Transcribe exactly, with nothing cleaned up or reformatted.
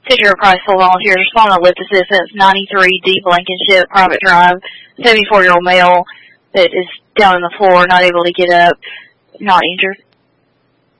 Fisher Price Full Volunteers responding to lift assistance, ninety-three D Blankenship, private drive, seventy-four-year-old male that is down on the floor, not able to get up, not injured.